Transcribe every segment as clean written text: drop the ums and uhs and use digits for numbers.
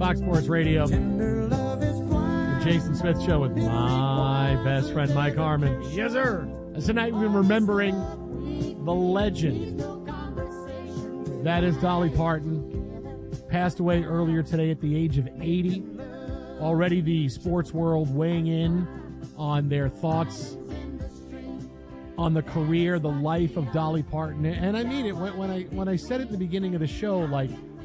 Fox Sports Radio. The Jason Smith Show with my best friend, Mike Harmon. Yes, sir. Tonight we've been remembering the legend that is Dolly Parton. Passed away earlier today at the age of 80. Already the sports world weighing in on their thoughts on the career, the life of Dolly Parton. And I mean it when I said it at the beginning of the show, like,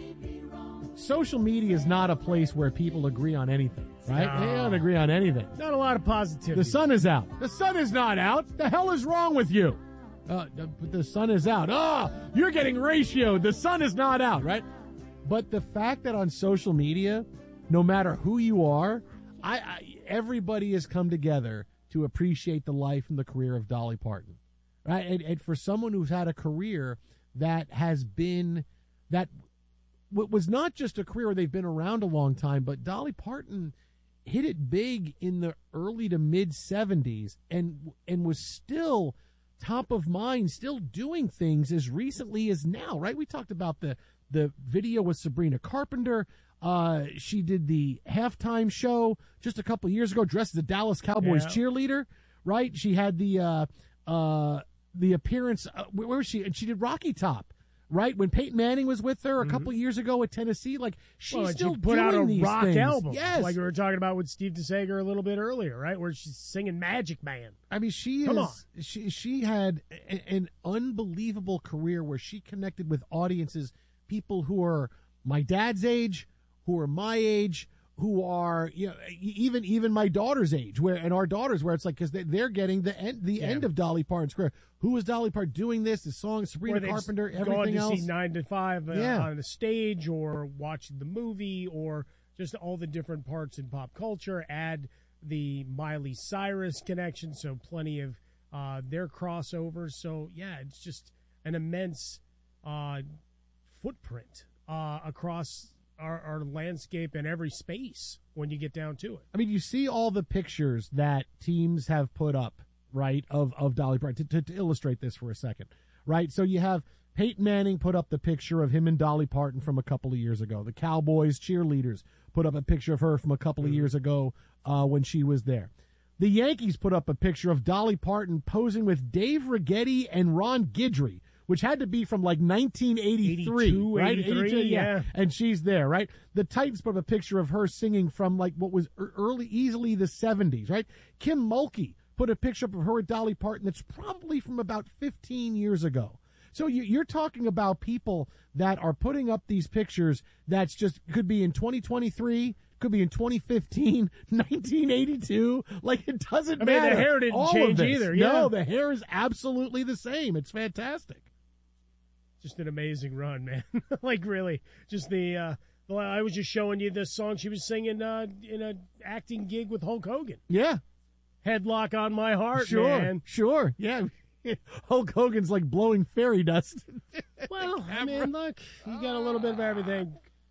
social media is not a place where people agree on anything, right? No. They don't agree on anything. Not a lot of positivity. The sun is out. The sun is not out. The hell is wrong with you? The sun is out. You're getting ratioed. The sun is not out, right? But the fact that on social media, no matter who you are, everybody has come together to appreciate the life and the career of Dolly Parton, right? And for someone who's had a career that has been, that was not just a career where they've been around a long time, but Dolly Parton hit it big in the early to mid 70s and was still top of mind, still doing things as recently as now, right? We talked about the video with Sabrina Carpenter. She did the halftime show just a couple of years ago, dressed as a Dallas Cowboys cheerleader, right? She had the appearance. Where was she? And she did Rocky Top, right? When Peyton Manning was with her a couple of years ago at Tennessee, like she's still she put doing out a these rock things. album, yes, like we were talking about with Steve DeSager a little bit earlier, right? Where she's singing Magic Man. I mean, she had an unbelievable career where she connected with audiences, people who are my dad's age, who are my age, who are, you know, even my daughter's age, and our daughters, where it's like, because they're getting the end of Dolly Parton's career. Who was Dolly Parton doing this? The song, Sabrina Carpenter, everything else. Going to see 9 to 5 on the stage, or watching the movie, or just all the different parts in pop culture. Add the Miley Cyrus connection, so plenty of their crossovers. So yeah, it's just an immense footprint across our landscape in every space when you get down to it. I mean, you see all the pictures that teams have put up, right, of Dolly Parton, to illustrate this for a second, right? So you have Peyton Manning put up the picture of him and Dolly Parton from a couple of years ago. The Cowboys cheerleaders put up a picture of her from a couple of years ago when she was there. The Yankees put up a picture of Dolly Parton posing with Dave Righetti and Ron Guidry, which had to be from like 1983, right? 82, yeah. And she's there, right? The Titans put up a picture of her singing from like what was easily the 70s, right? Kim Mulkey put a picture up of her with Dolly Parton that's probably from about 15 years ago. So you're talking about people that are putting up these pictures that's just could be in 2023, could be in 2015, 1982. Like, it doesn't matter. I mean, the hair didn't change either. Yeah. No, the hair is absolutely the same. It's fantastic. Just an amazing run, man. Like, really, just I was just showing you this song she was singing in an acting gig with Hulk Hogan. Yeah. Headlock on My Heart, sure, man. Sure, yeah. Hulk Hogan's like blowing fairy dust. Well, I mean, look, you got a little bit of everything.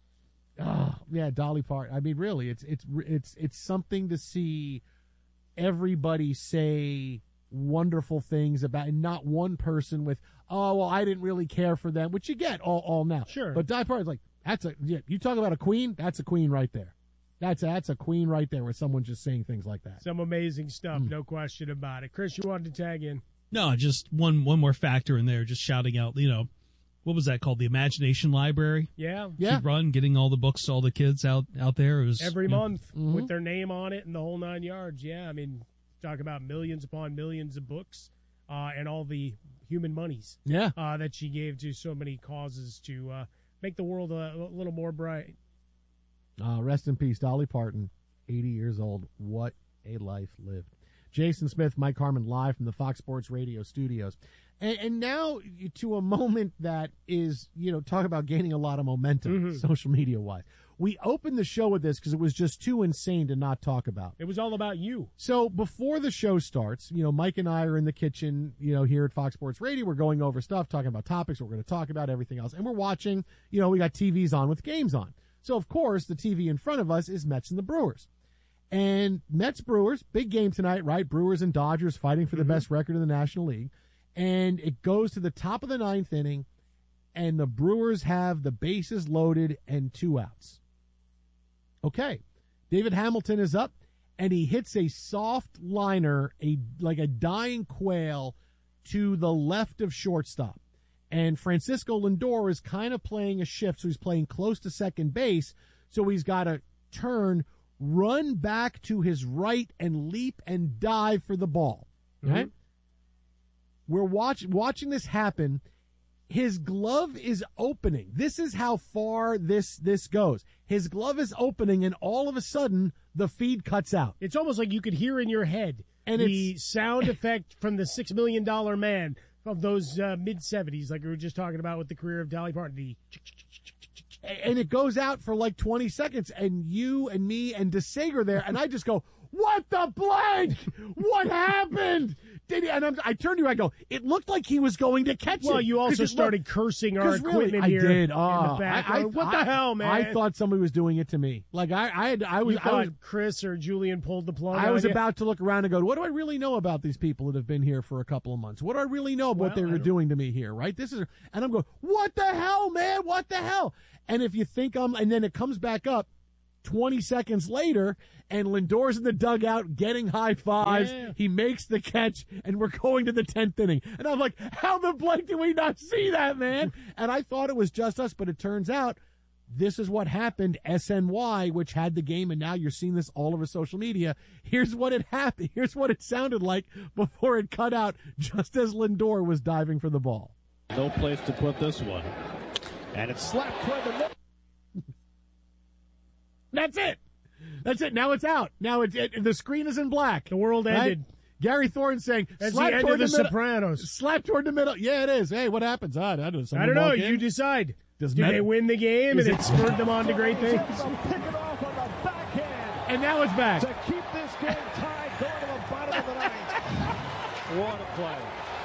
Oh, yeah, Dolly Parton. I mean, really, it's something to see everybody say wonderful things about, and not one person with, oh, well, I didn't really care for them, which you get all now. Sure. But Dolly Parton's like, you talk about a queen, that's a queen right there. That's a queen right there, where someone's just saying things like that. Some amazing stuff, no question about it. Chris, you wanted to tag in? No, just one more factor in there, just shouting out, what was that called? The Imagination Library? Yeah. Yeah. Run, getting all the books to all the kids out there. It was every month with their name on it and the whole 9 yards. Yeah, I mean, talk about millions upon millions of books and all the human monies that she gave to so many causes to make the world a little more bright. Rest in peace, Dolly Parton, 80 years old. What a life lived. Jason Smith, Mike Harmon, live from the Fox Sports Radio studios. And now to a moment that is, talk about gaining a lot of momentum, social media-wise. We opened the show with this because it was just too insane to not talk about. It was all about you. So before the show starts, Mike and I are in the kitchen, here at Fox Sports Radio. We're going over stuff, talking about topics we're going to talk about, everything else. And we're watching, we got TVs on with games on. So, of course, the TV in front of us is Mets and the Brewers. And Mets-Brewers, big game tonight, right? Brewers and Dodgers fighting for the best record in the National League. And it goes to the top of the ninth inning, and the Brewers have the bases loaded and 2 outs. Okay, David Hamilton is up, and he hits a soft liner, like a dying quail, to the left of shortstop. And Francisco Lindor is kind of playing a shift, so he's playing close to second base, so he's got to turn, run back to his right, and leap and dive for the ball. Right? We're watching this happen. His glove is opening. This is how far this goes. His glove is opening, and all of a sudden, the feed cuts out. It's almost like you could hear in your head the sound effect from the $6 Million Man of those mid-'70s, like we were just talking about with the career of Dolly Parton. And it goes out for like 20 seconds, and you and me and DeSager there, and I just go, what the blank? What happened? I turned to you, I go, it looked like he was going to catch it. Well, you also started cursing our equipment here. I did. In the back. What the hell, man? I thought somebody was doing it to me. Like I was Chris or Julian pulled the plug. I was about to look around and go, what do I really know about these people that have been here for a couple of months? What do I really know about what they were doing to me here, right? And I'm going, what the hell, man? What the hell? And if you think and then it comes back up 20 seconds later, and Lindor's in the dugout getting high fives. Yeah. He makes the catch, and we're going to the 10th inning. And I'm like, how the blank did we not see that, man? And I thought it was just us, but it turns out this is what happened. SNY, which had the game, and now you're seeing this all over social media. Here's what it happened. Here's what it sounded like before it cut out, just as Lindor was diving for the ball. No place to put this one. And it's slapped toward the middle. That's it. That's it. Now it's out. Now the screen is in black. The world ended. Right? Gary Thorne saying, "That's the end of the Sopranos." Slap toward the middle. Yeah, it is. Hey, what happens? I don't know. You decide. Did they win the game, and it spurred them on to great things? Pick it off on the backhand. And now it's back. To keep this game tied, going to the bottom of the ninth. What a play.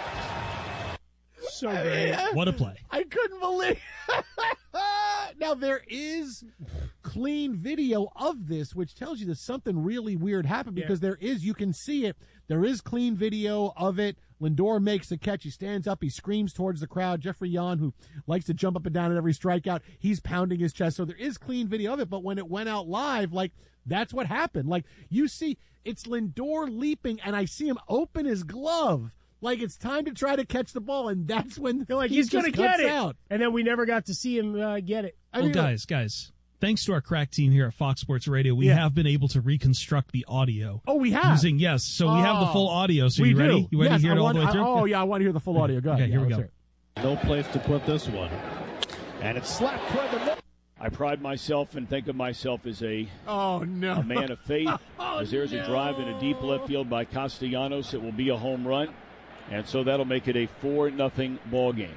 So great. What a play. I couldn't believe. Now, there is clean video of this, which tells you that something really weird happened because you can see it. There is clean video of it. Lindor makes the catch. He stands up. He screams towards the crowd. Jeffrey Yan, who likes to jump up and down at every strikeout, he's pounding his chest. So there is clean video of it. But when it went out live, that's what happened. You see, it's Lindor leaping, and I see him open his glove. It's time to try to catch the ball, and that's when he's going to get it. Out. And then we never got to see him get it. Guys, thanks to our crack team here at Fox Sports Radio, we have been able to reconstruct the audio. Oh, we have? We have the full audio. So you ready? You ready to hear it all the way through? Oh, yeah, I want to hear the full audio. Go ahead. Okay, here we go. No place to put this one. And it's slapped toward the middle. I pride myself and think of myself as a man of faith. As there's a drive in a deep left field by Castellanos, it will be a home run. And so that'll make it a 4-0 ball game.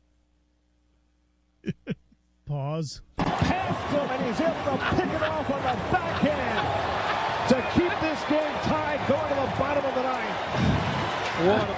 Pause. Pass to him, and he's able to pick it off on the backhand to keep this game tied, going to the bottom of the ninth. What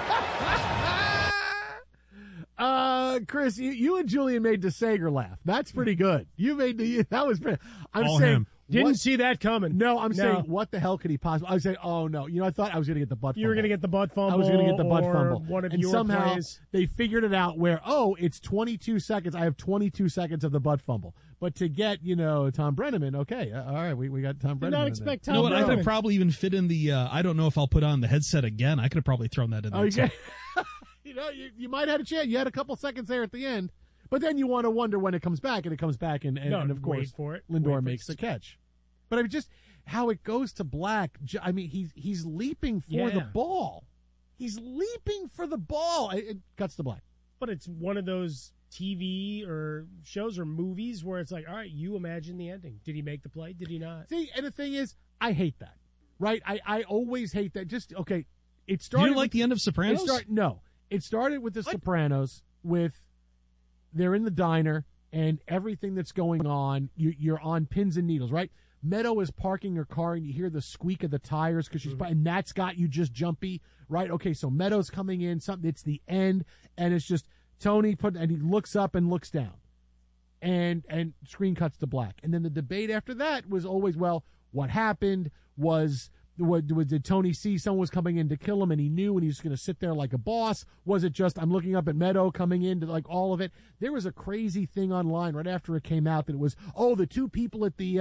a play. Chris, you and Julian made DeSager laugh. That's pretty good. That was pretty. Didn't see that coming. No, I'm saying, what the hell could he possibly? I was saying, oh no. I thought I was going to get the butt fumble. You were going to get the butt fumble. I was going to get the butt fumble. One of and your somehow plays. They figured it out where, it's 22 seconds. I have 22 seconds of the butt fumble. But to get, Tom Brenneman, okay. All right, we got Tom Brenneman. Did not expect Tom Brenneman. I could have probably even fit in the, I don't know if I'll put on the headset again. I could have probably thrown that in there. Okay. You might have had a chance. You had a couple seconds there at the end. But then you want to wonder when it comes back, and it comes back, and of course, Lindor makes the catch. But just how it goes to black. I mean, he's leaping for the ball. He's leaping for the ball. It cuts to black. But it's one of those TV or shows or movies where it's like, all right, you imagine the ending. Did he make the play? Did he not? See, and the thing is, I hate that. Right? I always hate that. It started. You didn't like the end of Sopranos? No. It started with the Sopranos they're in the diner and everything that's going on, you're on pins and needles, right? Meadow is parking her car and you hear the squeak of the tires because and that's got you just jumpy, right? Okay, so Meadow's coming in, it's the end, and it's just Tony and he looks up and looks down. And screen cuts to black. And then the debate after that was always, what happened was Did Tony see someone was coming in to kill him and he knew and he was going to sit there like a boss? Was it just I'm looking up at Meadow coming in to like all of it? There was a crazy thing online right after it came out that it was, the two people at the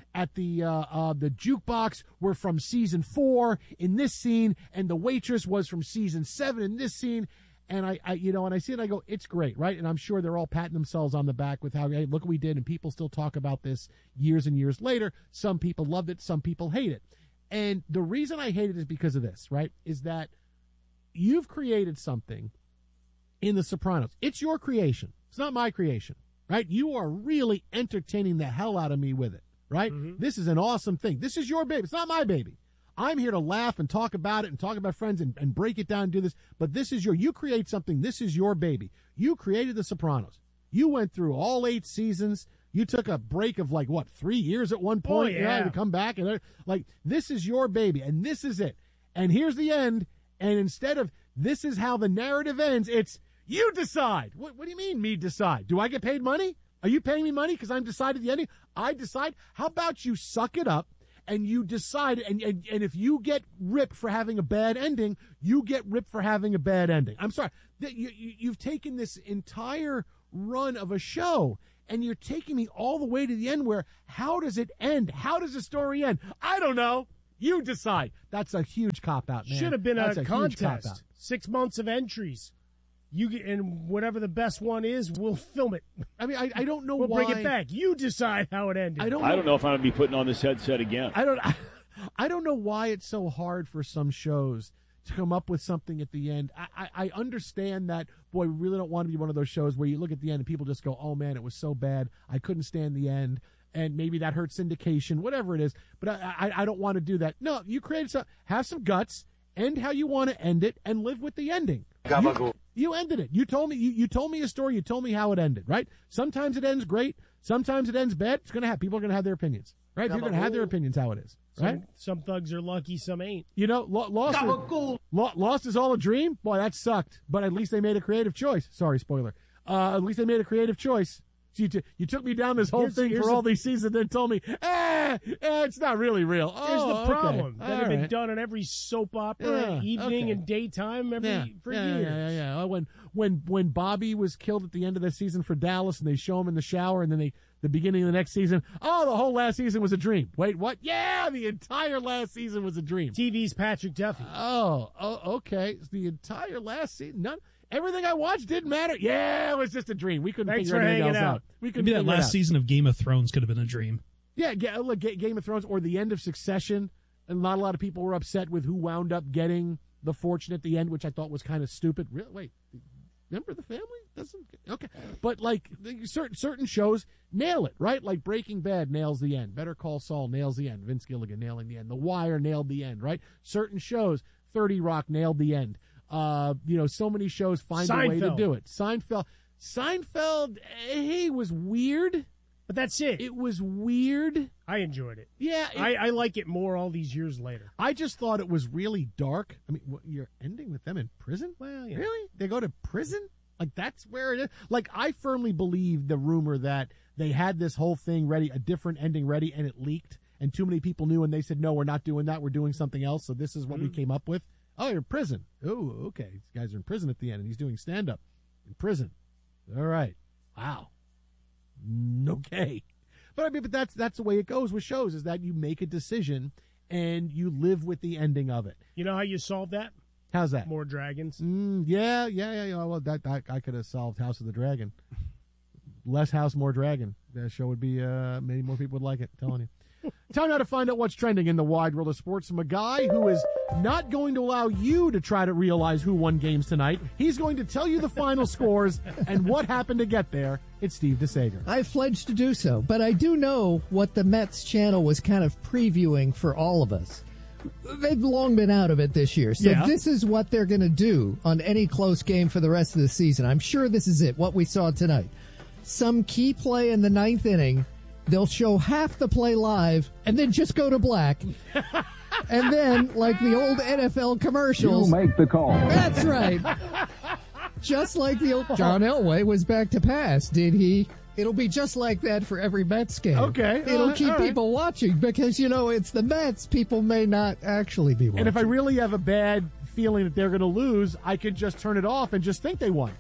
jukebox were from season 4 in this scene, and the waitress was from season 7 in this scene. And I and I see it, and I go, it's great, right? And I'm sure they're all patting themselves on the back with how, hey, look what we did, and people still talk about this years and years later. Some people loved it, some people hate it. And the reason I hate it is because of this, right? Is that you've created something in The Sopranos. It's your creation. It's not my creation, right? You are really entertaining the hell out of me with it, right? Mm-hmm. This is an awesome thing. This is your baby. It's not my baby. I'm here to laugh and talk about it and talk about friends and break it down and do this. But this is you create something. This is your baby. You created The Sopranos. You went through all 8 seasons. You took a break of 3 years at one point to come back. And this is your baby and this is it. And here's the end. And instead of this is how the narrative ends, it's you decide. What do you mean me decide? Do I get paid money? Are you paying me money because I'm decided the ending? I decide. How about you suck it up? And you decide, and if you get ripped for having a bad ending, you get ripped for having a bad ending. I'm sorry. You've taken this entire run of a show, and you're taking me all the way to the end where, how does it end? How does the story end? I don't know. You decide. That's a huge cop-out, man. Should have been a contest. 6 months of entries. And whatever the best one is, we'll film it. I mean, I don't know why. We'll bring it back. You decide how it ended. I don't know if I'm going to be putting on this headset again. I don't know why it's so hard for some shows to come up with something at the end. I understand that, boy, we really don't want to be one of those shows where you look at the end and people just go, oh, man, it was so bad. I couldn't stand the end. And maybe that hurts syndication, whatever it is. But I don't want to do that. No, you have some guts, end how you want to end it, and live with the ending. You ended it. You told me a story. You told me how it ended, right? Sometimes it ends great. Sometimes it ends bad. It's going to happen. People are going to have their opinions, right? People are going to have their opinions how it is, right? Some thugs are lucky, some ain't. Lost is all a dream? Boy, that sucked. But at least they made a creative choice. Sorry, spoiler. At least they made a creative choice. So you took me down this whole thing for all these seasons and then told me, it's not really real. Here's the problem. Okay. That had been done on every soap opera, evening and daytime for years. Yeah. When Bobby was killed at the end of the season for Dallas and they show him in the shower and then the beginning of the next season, the whole last season was a dream. Wait, what? Yeah, the entire last season was a dream. TV's Patrick Duffy. Okay. The entire last season, everything I watched didn't matter. Yeah, it was just a dream. We couldn't figure anything else out. Maybe that last season of Game of Thrones could have been a dream. Yeah, Game of Thrones or the end of Succession. And not a lot of people were upset with who wound up getting the fortune at the end, which I thought was kind of stupid. Really? Wait, remember the family? Okay. But certain shows nail it, right? Like Breaking Bad nails the end. Better Call Saul nails the end. Vince Gilligan nailing the end. The Wire nailed the end, right? Certain shows, 30 Rock nailed the end. So many shows find a way to do it. Seinfeld, he was weird. But that's it. It was weird. I enjoyed it. Yeah. I like it more all these years later. I just thought it was really dark. I mean, you're ending with them in prison? Well, yeah. Really? They go to prison? That's where it is? I firmly believe the rumor that they had this whole thing ready, a different ending ready, and it leaked, and too many people knew, and they said, no, we're not doing that. We're doing something else, so this is what we came up with. Oh, you're in prison. Oh, okay. These guys are in prison at the end, and he's doing stand-up in prison. All right. Wow. Okay. But that's the way it goes with shows, is that you make a decision and you live with the ending of it. You know how you solve that? How's that? More dragons. Yeah. Well, that I could have solved House of the Dragon. Less house, more dragon. That show would be, many more people would like it, I'm telling you. Time now to find out what's trending in the wide world of sports from a guy who is not going to allow you to try to realize who won games tonight. He's going to tell you the final scores and what happened to get there. It's Steve DeSager. I pledged to do so, but I do know what the Mets channel was kind of previewing for all of us. They've long been out of it this year, so This is what they're going to do on any close game for the rest of the season. I'm sure this is it, what we saw tonight. Some key play in the ninth inning. They'll show half the play live and then just go to black. And then, like the old NFL commercials. You make the call. That's right. Just like the old John Elway was back to pass. Did he? It'll be just like that for every Mets game. Okay. It'll keep people watching because, it's the Mets. People may not actually be watching. And if I really have a bad feeling that they're going to lose, I could just turn it off and just think they won.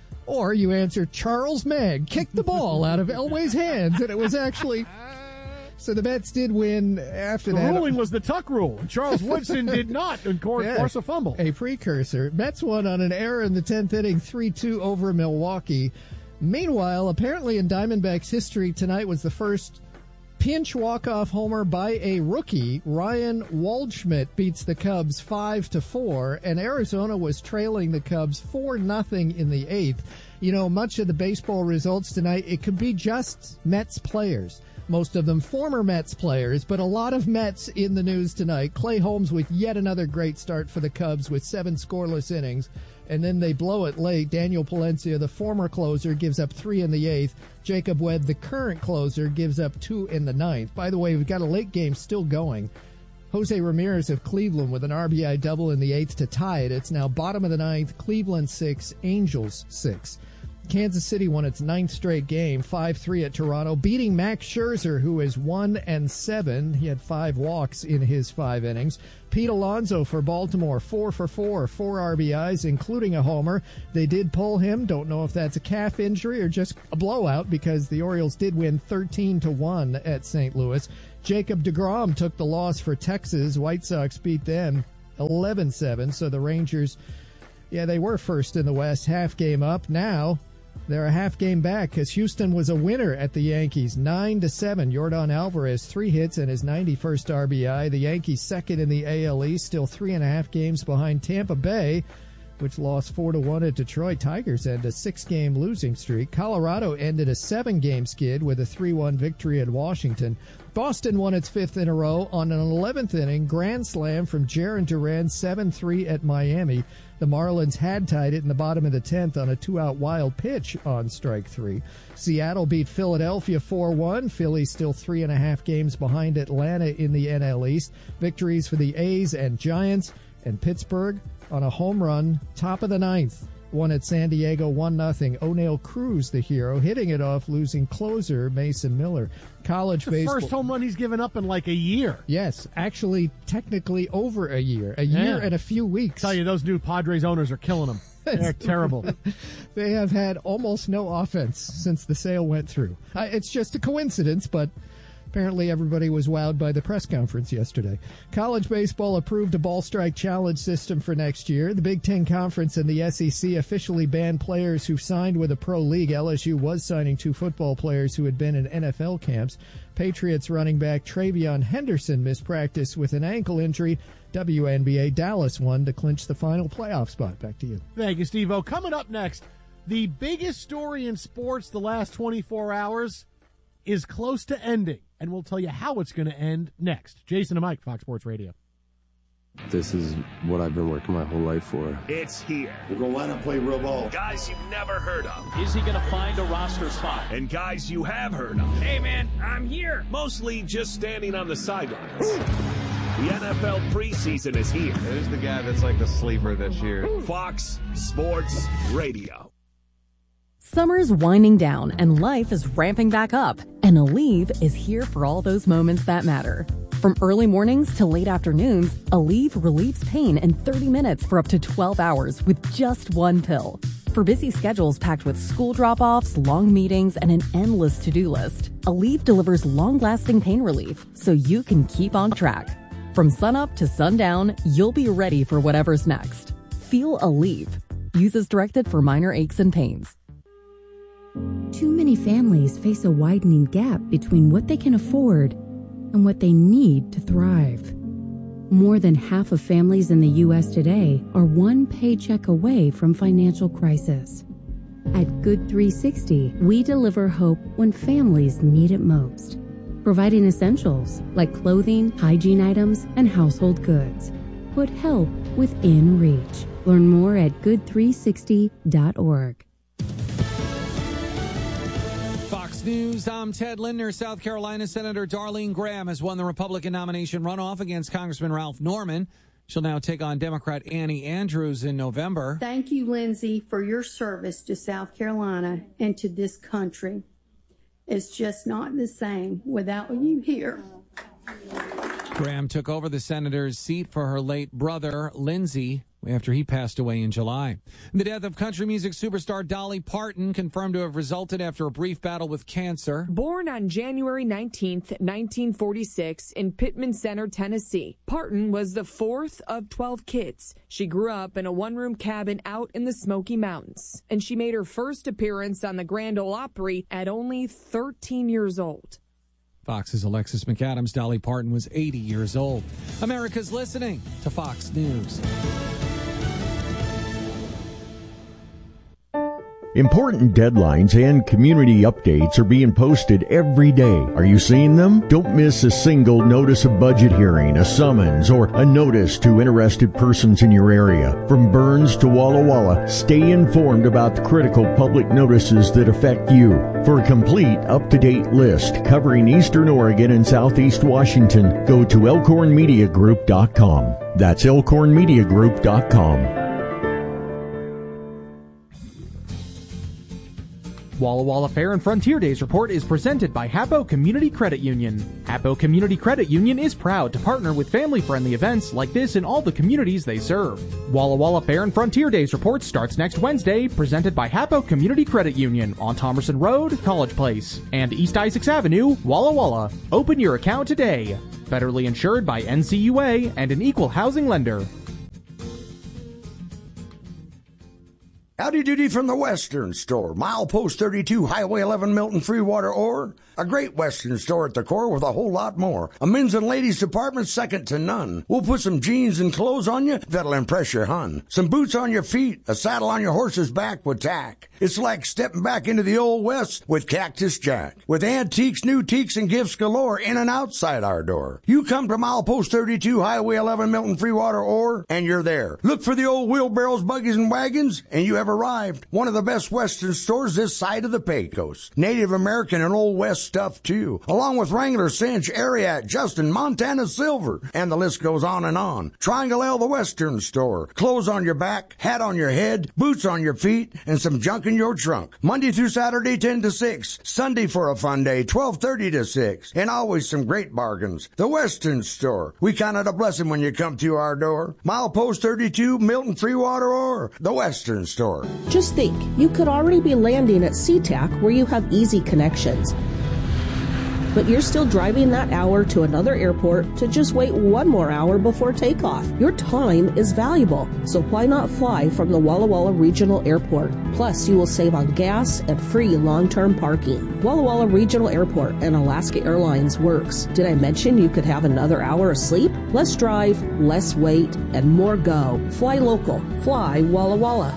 Or you answer, Charles Magg kicked the ball out of Elway's hands, and it was actually... So the Mets did win after that. The ruling was the Tuck rule. Charles Woodson did not force a fumble. A precursor. Mets won on an error in the 10th inning, 3-2 over Milwaukee. Meanwhile, apparently in Diamondbacks history, tonight was the first pinch walk-off homer by a rookie. Ryan Waldschmidt beats the Cubs 5-4, and Arizona was trailing the Cubs 4-0 in the 8th. Much of the baseball results tonight, it could be just Mets players. Most of them former Mets players, but a lot of Mets in the news tonight. Clay Holmes with yet another great start for the Cubs with 7 scoreless innings, and then they blow it late. Daniel Palencia, the former closer, gives up 3 in the 8th. Jacob Webb, the current closer, gives up 2 in the 9th. By the way, we've got a late game still going. Jose Ramirez of Cleveland with an RBI double in the 8th to tie it. It's now bottom of the 9th, Cleveland 6, Angels 6. Kansas City won its 9th straight game, 5-3 at Toronto, beating Max Scherzer, who is 1-7. He had 5 walks in his 5 innings. Pete Alonso for Baltimore, 4 for 4 RBIs, including a homer. They did pull him. Don't know if that's a calf injury or just a blowout because the Orioles did win 13-1 at St. Louis. Jacob deGrom took the loss for Texas. White Sox beat them 11-7. So the Rangers, they were first in the West, half game up. Now they're a half game back because Houston was a winner at the Yankees, 9-7. Yordan Alvarez, 3 hits and his 91st RBI. The Yankees second in the AL East, still 3.5 games behind Tampa Bay, which lost 4-1 at Detroit. Tigers end a 6-game losing streak. Colorado ended a 7-game skid with a 3-1 victory at Washington. Boston won its 5th in a row on an 11th inning grand slam from Jarren Duran, 7-3 at Miami. The Marlins had tied it in the bottom of the 10th on a 2-out wild pitch on strike 3. Seattle beat Philadelphia 4-1. Philly still 3.5 games behind Atlanta in the NL East. Victories for the A's and Giants, and Pittsburgh on a home run, top of the 9th. Won at San Diego 1-0. O'Neill Cruz, the hero, hitting it off, losing closer Mason Miller. College baseball. First home run he's given up in like a year. Yes, actually, technically over a year. A year and a few weeks. Tell you, those new Padres owners are killing them. They're terrible. They have had almost no offense since the sale went through. It's just a coincidence, but apparently everybody was wowed by the press conference yesterday. College baseball approved a ball strike challenge system for next year. The Big Ten Conference and the SEC officially banned players who signed with a pro league. LSU was signing 2 football players who had been in NFL camps. Patriots running back Travion Henderson missed practice with an ankle injury. WNBA Dallas won to clinch the final playoff spot. Back to you. Thank you, Steve-O. Coming up next, the biggest story in sports the last 24 hours is close to ending, and we'll tell you how it's going to end next. Jason and Mike, Fox Sports Radio. This is what I've been working my whole life for. It's here. We're going to line up, play real ball. Guys you've never heard of. Is he going to find a roster spot? And guys you have heard of. Hey, man, I'm here. Mostly just standing on the sidelines. The NFL preseason is here. Who's the guy that's like the sleeper this year? Fox Sports Radio. Summer's winding down and life is ramping back up. And Aleve is here for all those moments that matter. From early mornings to late afternoons, Aleve relieves pain in 30 minutes for up to 12 hours with just one pill. For busy schedules packed with school drop-offs, long meetings, and an endless to-do list, Aleve delivers long-lasting pain relief so you can keep on track. From sunup to sundown, you'll be ready for whatever's next. Feel Aleve. Use as directed for minor aches and pains. Too many families face a widening gap between what they can afford and what they need to thrive. More than half of families in the U.S. today are one paycheck away from financial crisis. At Good 360, we deliver hope when families need it most, providing essentials like clothing, hygiene items, and household goods. Put help within reach. Learn more at good360.org. News. I'm Ted Lindner. South Carolina Senator Darlene Graham has won the Republican nomination runoff against Congressman Ralph Norman. She'll now take on Democrat Annie Andrews in November. Thank you, Lindsey, for your service to South Carolina and to this country. It's just not the same without you here. Graham took over the senator's seat for her late brother, Lindsey, after he passed away in July. The death of country music superstar Dolly Parton confirmed to have resulted after a brief battle with cancer. Born on January 19th, 1946 in Pittman Center, Tennessee, Parton was the fourth of 12 kids. She grew up in a one-room cabin out in the Smoky Mountains, and she made her first appearance on the Grand Ole Opry at only 13 years old. Fox's Alexis McAdams. Dolly Parton was 80 years old. America's listening to Fox News. Important deadlines and community updates are being posted every day. Are you seeing them? Don't miss a single notice of budget hearing, a summons, or a notice to interested persons in your area. From Burns to Walla Walla, stay informed about the critical public notices that affect you. For a complete, up-to-date list covering Eastern Oregon and Southeast Washington, go to elkhornmediagroup.com. That's elkhornmediagroup.com. Walla Walla Fair and Frontier Days report is presented by Hapo Community Credit Union. Hapo Community Credit Union is proud to partner with family-friendly events like this in all the communities they serve. Walla Walla Fair and Frontier Days report starts next Wednesday, presented by Hapo Community Credit Union on Thomerson Road, College Place, and East Isaacs Avenue, Walla Walla. Open your account today. Federally insured by NCUA and an equal housing lender. Howdy doody from the Western Store, Milepost 32, Highway 11, Milton, Freewater, Ore. A great Western store at the core with a whole lot more. A men's and ladies department second to none. We'll put some jeans and clothes on you that'll impress your hun. Some boots on your feet, a saddle on your horse's back with tack. It's like stepping back into the Old West with Cactus Jack. With antiques, new teaks, and gifts galore in and outside our door. You come to Milepost 32, Highway 11, Milton, Freewater, Ore, and you're there. Look for the old wheelbarrows, buggies, and wagons, and you have arrived. One of the best Western stores this side of the Pecos. Native American and Old West stuff, too. Along with Wrangler, Cinch, Ariat, Justin, Montana Silver, and the list goes on and on. Triangle L, the Western Store. Clothes on your back, hat on your head, boots on your feet, and some junk in your trunk. Monday through Saturday, 10 to 6. Sunday for a fun day, 12:30 to 6. And always some great bargains. The Western Store. We count it a blessing when you come to our door. Milepost 32, Milton, Freewater, or the Western Store. Just think, you could already be landing at SeaTac where you have easy connections. But you're still driving that hour to another airport to just wait one more hour before takeoff. Your time is valuable, so why not fly from the Walla Walla Regional Airport? Plus, you will save on gas and free long-term parking. Walla Walla Regional Airport and Alaska Airlines works. Did I mention you could have another hour of sleep? Less drive, less wait, and more go. Fly local. Fly Walla Walla.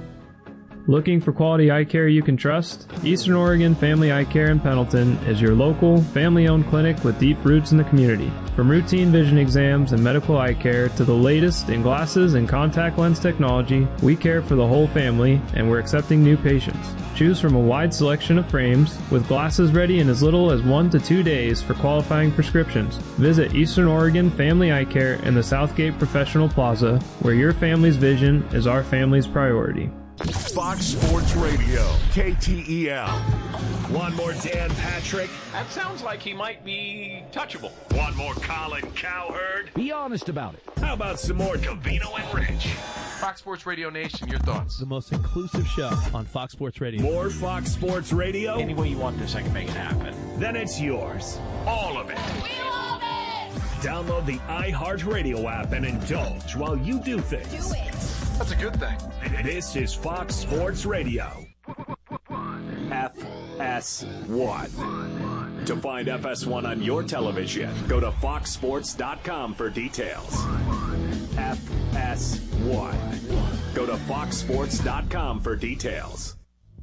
Looking for quality eye care you can trust? Eastern Oregon Family Eye Care in Pendleton is your local, family-owned clinic with deep roots in the community. From routine vision exams and medical eye care to the latest in glasses and contact lens technology, we care for the whole family, and we're accepting new patients. Choose from a wide selection of frames, with glasses ready in as little as 1 to 2 days for qualifying prescriptions. Visit Eastern Oregon Family Eye Care in the Southgate Professional Plaza, where your family's vision is our family's priority. Fox Sports Radio, KTEL. One more Dan Patrick. That sounds like he might be touchable. One more Colin Cowherd. Be honest about it. How about some more Covino and Rich? Fox Sports Radio Nation, your thoughts? The most inclusive show on Fox Sports Radio. More Fox Sports Radio? Any way you want this, I can make it happen. Then it's yours. All of it. We love it! Download the iHeartRadio app and indulge while you do things. Do it. That's a good thing. This is Fox Sports Radio. FS1. To find FS1 on your television, go to foxsports.com for details. FS1. Go to foxsports.com for details.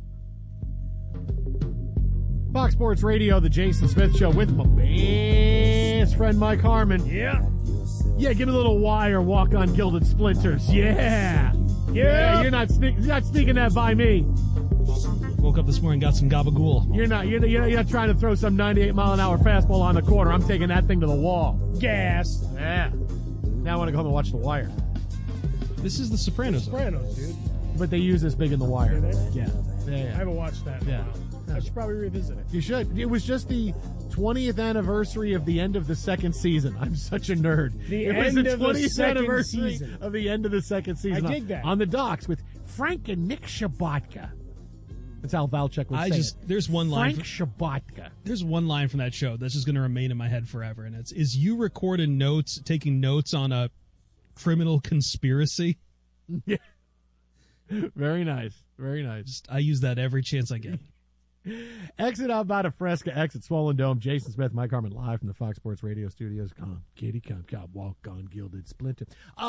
Fox Sports Radio, the Jason Smith Show with my best friend Mike Harmon. Yeah. Yeah, give me a little wire, walk on Gilded Splinters. Yeah. Yeah, you're not sneaking that by me. Woke up this morning, got some gabagool. You're not trying to throw some 98-mile-an-hour fastball on the corner. I'm taking that thing to the wall. Gas. Yeah. Now I want to go home and watch The Wire. This is The Sopranos. Sopranos, dude. But they use this big in The Wire. Do they? Yeah. I haven't watched that in a while. I should probably revisit it. You should. It was just the 20th anniversary of the end of the second season. I'm such a nerd. It was the 20th anniversary of the end of the second season. I dig that. On the docks with Frank and Nick Shabatka. That's how Valchek would say it. There's one line. Frank Shabatka. There's one line from that show that's just going to remain in my head forever, and is you recording notes, taking notes on a criminal conspiracy? Yeah. Very nice. Very nice. I use that every chance I get. Exit out by the Fresca, exit Swollen Dome. Jason Smith, Mike Harmon, live from the Fox Sports Radio studios. Come, kitty, come, walk on, gilded splinter.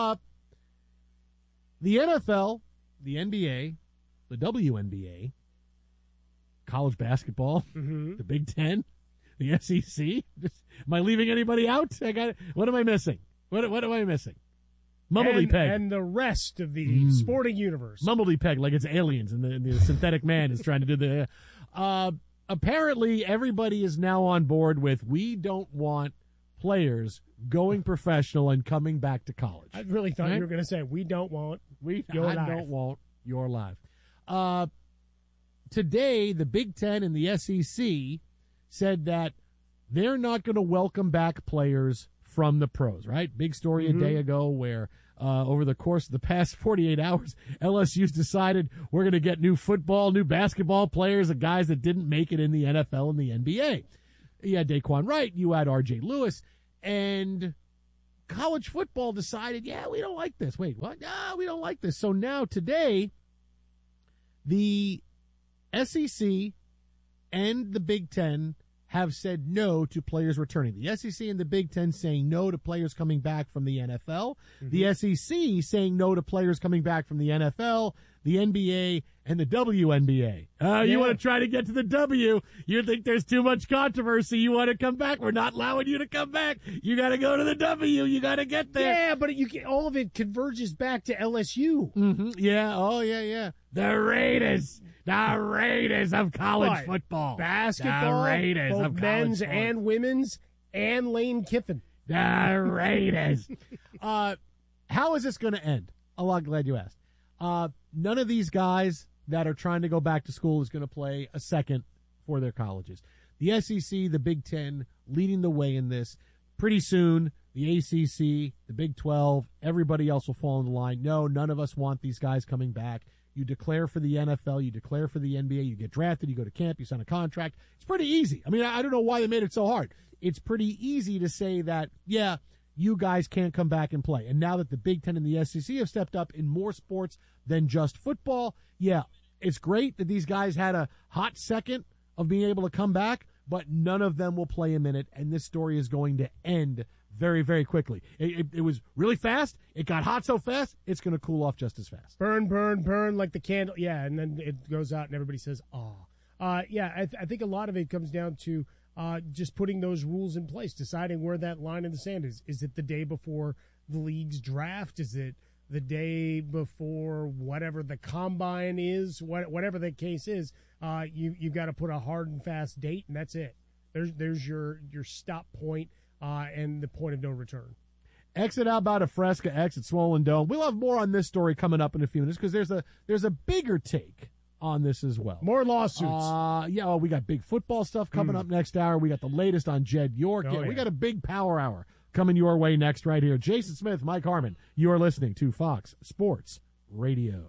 The NFL, the NBA, the WNBA, college basketball, the Big Ten, the SEC. Am I leaving anybody out? What am I missing? What am I missing? Mumbledy Peg. And the rest of the sporting universe. Mumbledy Peg, like it's aliens, and the synthetic man is trying to do the... apparently, everybody is now on board with we don't want players going professional and coming back to college. I really thought you were going to say, we don't want your life. Today, the Big Ten and the SEC said that they're not going to welcome back players from the pros, right? Big story a day ago where over the course of the past 48 hours, LSU's decided we're going to get new football, new basketball players, and guys that didn't make it in the NFL and the NBA. You had Daquan Wright, you had R.J. Lewis, and college football decided, we don't like this. Wait, what? No, we don't like this. So now today, the SEC and the Big Ten have said no to players returning. The SEC and the Big Ten saying no to players coming back from the NFL. The SEC saying no to players coming back from the NFL, the NBA, and the WNBA. You want to try to get to the W. You think there's too much controversy. You want to come back. We're not allowing you to come back. You got to go to the W. You got to get there. Yeah, but all of it converges back to LSU. Yeah. Oh, yeah. The Raiders. The Raiders of college football. Basketball, the Raiders both of men's and women's, and Lane Kiffin. The Raiders. How is this going to end? I'm glad you asked. None of these guys that are trying to go back to school is going to play a second for their colleges. The SEC, the Big Ten, leading the way in this. Pretty soon, the ACC, the Big 12, everybody else will fall in the line. No, none of us want these guys coming back. You declare for the NFL, you declare for the NBA, you get drafted, you go to camp, you sign a contract. It's pretty easy. I mean, I don't know why they made it so hard. It's pretty easy to say that, you guys can't come back and play. And now that the Big Ten and the SEC have stepped up in more sports than just football, it's great that these guys had a hot second of being able to come back, but none of them will play a minute, and this story is going to end very, very quickly. It was really fast. It got hot so fast, it's going to cool off just as fast. Burn, burn, burn like the candle. Yeah, and then it goes out and everybody says, I think a lot of it comes down to just putting those rules in place, deciding where that line in the sand is. Is it the day before the league's draft? Is it the day before whatever the combine is? Whatever the case is, you've got to put a hard and fast date, and that's it. There's your stop point. And the point of no return. Exit out by the Fresca, exit Swollen Dome. We'll have more on this story coming up in a few minutes because there's a bigger take on this as well. More lawsuits. We got big football stuff coming up next hour. We got the latest on Jed York. We got a big power hour coming your way next right here. Jason Smith, Mike Harmon. You are listening to Fox Sports Radio.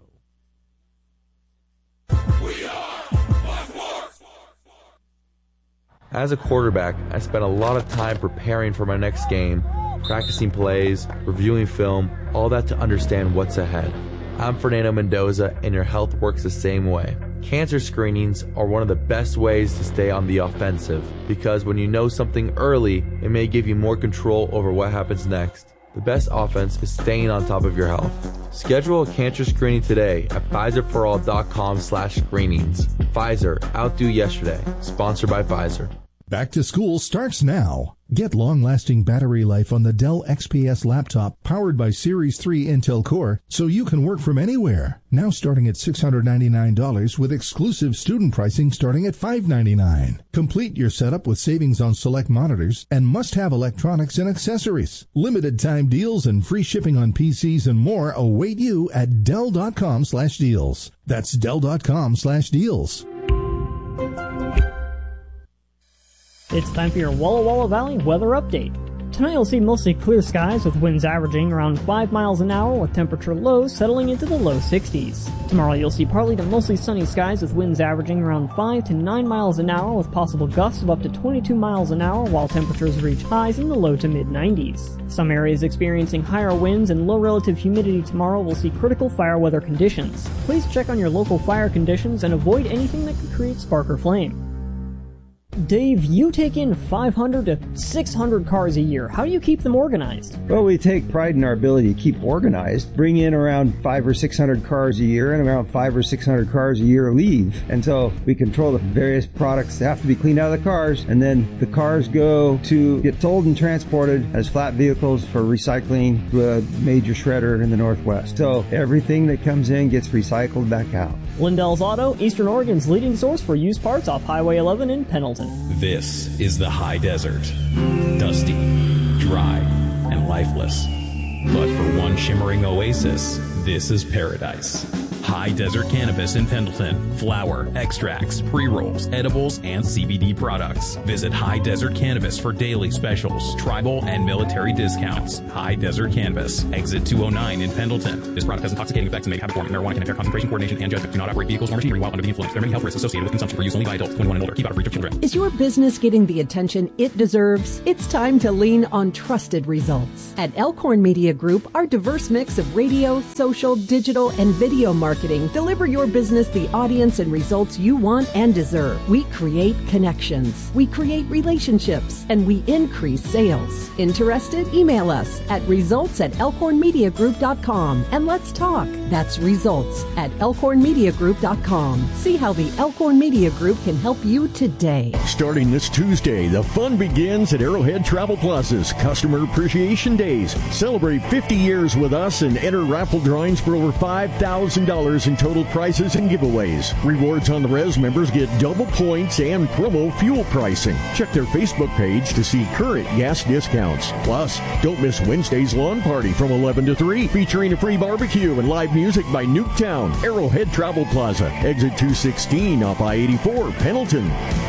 We are Fox Sports. As a quarterback, I spent a lot of time preparing for my next game, practicing plays, reviewing film, all that to understand what's ahead. I'm Fernando Mendoza, and your health works the same way. Cancer screenings are one of the best ways to stay on the offensive, because when you know something early, it may give you more control over what happens next. The best offense is staying on top of your health. Schedule a cancer screening today at PfizerForAll.com/screenings. Pfizer, outdo yesterday. Sponsored by Pfizer. Back to school starts now. Get long-lasting battery life on the Dell XPS laptop powered by Series 3 Intel Core so you can work from anywhere. Now starting at $699 with exclusive student pricing starting at $599. Complete your setup with savings on select monitors and must-have electronics and accessories. Limited time deals and free shipping on PCs and more await you at Dell.com/deals. That's Dell.com/deals. It's time for your Walla Walla Valley weather update. Tonight you'll see mostly clear skies with winds averaging around 5 miles an hour with temperature lows settling into the low 60s. Tomorrow you'll see partly to mostly sunny skies with winds averaging around 5 to 9 miles an hour with possible gusts of up to 22 miles an hour while temperatures reach highs in the low to mid 90s. Some areas experiencing higher winds and low relative humidity tomorrow will see critical fire weather conditions. Please check on your local fire conditions and avoid anything that could create spark or flame. Dave, you take in 500 to 600 cars a year. How do you keep them organized? Well, we take pride in our ability to keep organized. Bring in around 500 or 600 cars a year, and around 500 or 600 cars a year leave. And so we control the various products that have to be cleaned out of the cars, and then the cars go to get sold and transported as flat vehicles for recycling to a major shredder in the Northwest. So everything that comes in gets recycled back out. Lindell's Auto, Eastern Oregon's leading source for used parts off Highway 11 in Pendleton. This is the high desert. Dusty, dry, and lifeless. But for one shimmering oasis, this is paradise. High Desert Cannabis in Pendleton. Flower, extracts, pre-rolls, edibles, and CBD products. Visit High Desert Cannabis for daily specials, tribal, and military discounts. High Desert Cannabis. Exit 209 in Pendleton. This product has intoxicating effects and may habit forming. Marijuana can impair concentration, coordination, and judgment. Do not operate vehicles or machinery while under the influence. There are many health risks associated with consumption for use only by adults 21 and older. Keep out of reach of children. Is your business getting the attention it deserves? It's time to lean on trusted results. At Elkhorn Media Group, our diverse mix of radio, social, digital, and video marketing deliver your business the audience and results you want and deserve. We create connections, we create relationships, and we increase sales. Interested? Email us at results@elkhornmediagroup.com and let's talk. That's results@elkhornmediagroup.com. See how the Elkhorn Media Group can help you today. Starting this Tuesday, the fun begins at Arrowhead Travel Plaza's Customer Appreciation Days. Celebrate 50 years with us and enter raffle drawings for over $5,000 in total prizes and giveaways. Rewards on the Res members get double points and promo fuel pricing. Check their Facebook page to see current gas discounts. Plus, don't miss Wednesday's lawn party from 11 to 3, featuring a free barbecue and live music by Nuketown. Arrowhead Travel Plaza, exit 216 off I-84, Pendleton.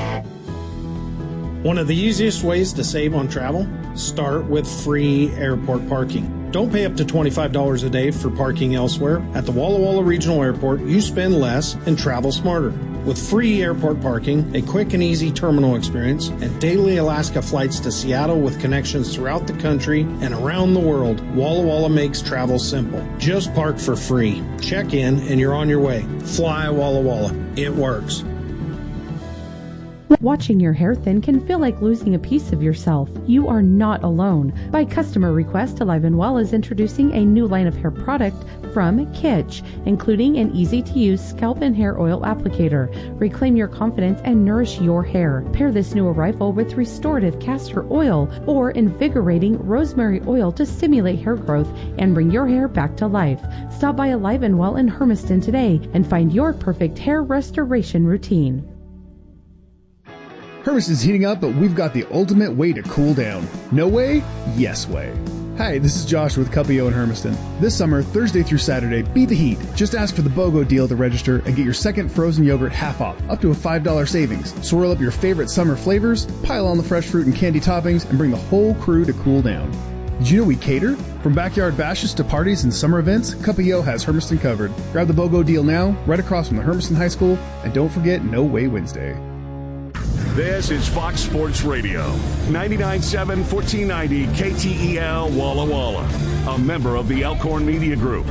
One of the easiest ways to save on travel? Start with free airport parking. Don't pay up to $25 a day for parking elsewhere. At the Walla Walla Regional Airport, you spend less and travel smarter. With free airport parking, a quick and easy terminal experience, and daily Alaska flights to Seattle with connections throughout the country and around the world, Walla Walla makes travel simple. Just park for free. Check in and you're on your way. Fly Walla Walla. It works. Watching your hair thin can feel like losing a piece of yourself. You are not alone. By customer request, Alive and Well is introducing a new line of hair product from Kitsch, including an easy-to-use scalp and hair oil applicator. Reclaim your confidence and nourish your hair. Pair this new arrival with restorative castor oil or invigorating rosemary oil to stimulate hair growth and bring your hair back to life. Stop by Alive and Well in Hermiston today and find your perfect hair restoration routine. Hermiston's heating up, but we've got the ultimate way to cool down. No way? Yes way. Hi, this is Josh with Cuppio in Hermiston. This summer, Thursday through Saturday, beat the heat. Just ask for the BOGO deal to register and get your second frozen yogurt half off, up to a $5 savings. Swirl up your favorite summer flavors, pile on the fresh fruit and candy toppings, and bring the whole crew to cool down. Did you know we cater? From backyard bashes to parties and summer events, Cuppio has Hermiston covered. Grab the BOGO deal now, right across from the Hermiston High School, and don't forget No Way Wednesday. This is Fox Sports Radio, 99.7 1490 KTEL Walla Walla, a member of the Elkhorn Media Group.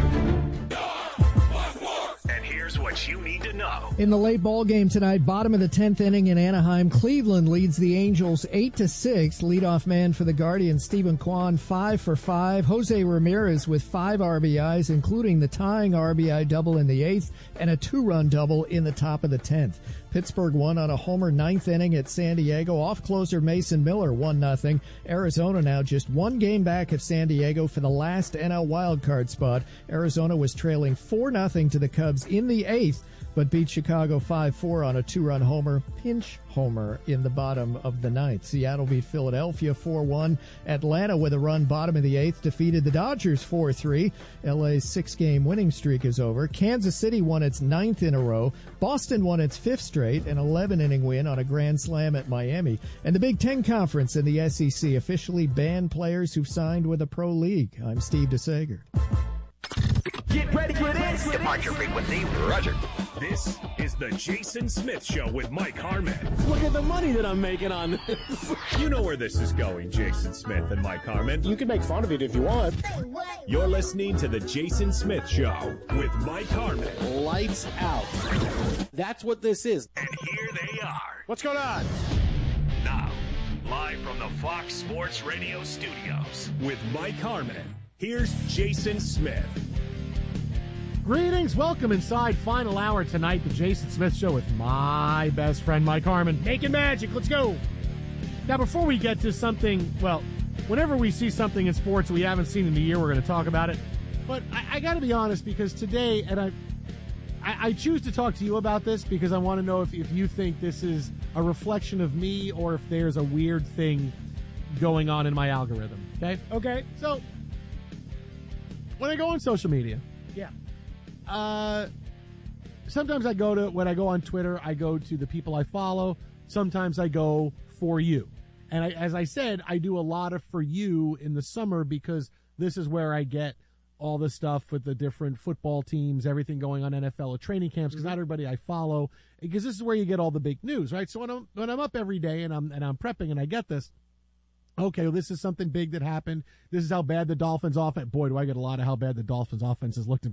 And here's what you need to know. In the late ball game tonight, bottom of the 10th inning in Anaheim, Cleveland leads the Angels 8-6. Leadoff man for the Guardians, Stephen Kwan, 5 for 5. Jose Ramirez with 5 RBIs, including the tying RBI double in the 8th and a 2-run double in the top of the 10th. Pittsburgh won on a homer 9th inning at San Diego. Off-closer Mason Miller 1-0. Arizona now just one game back of San Diego for the last NL wildcard spot. Arizona was trailing 4-0 to the Cubs in the 8th, but beat Chicago 5-4 on a 2-run homer. Pinch homer in the bottom of the ninth. Seattle beat Philadelphia 4-1. Atlanta, with a run bottom of the eighth, defeated the Dodgers 4-3. LA's 6-game winning streak is over. Kansas City won its ninth in a row. Boston won its fifth straight, an 11-inning win on a grand slam at Miami. And the Big Ten Conference in the SEC officially banned players who've signed with a pro league. I'm Steve DeSager. Get ready for this. Departure frequency, Roger. This is the Jason Smith Show with Mike Harmon. Look at the money that I'm making on this. You know where this is going, Jason Smith and Mike Harmon. You can make fun of it if you want. You're listening to the Jason Smith Show with Mike Harmon. Lights out. That's what this is. And here they are. What's going on? Now, live from the Fox Sports Radio studios with Mike Harmon. Here's Jason Smith. Greetings. Welcome inside final hour tonight, the Jason Smith Show with my best friend, Mike Harmon. Making magic. Let's go. Now, before we get to something, well, whenever we see something in sports we haven't seen in a year, we're going to talk about it. But I got to be honest, because today, and I choose to talk to you about this because I want to know if you think this is a reflection of me or if there's a weird thing going on in my algorithm. Okay? Okay. So, when I go on social media, yeah. Sometimes when I go on Twitter, I go to the people I follow. Sometimes I go for you. And as I said, I do a lot of for you in the summer because this is where I get all the stuff with the different football teams, everything going on NFL or training camps, because not everybody I follow, because this is where you get all the big news, right? So when I'm up every day and I'm prepping and I get this, okay, well, this is something big that happened. This is how bad the Dolphins offense. Boy, do I get a lot of how bad the Dolphins offense has looked in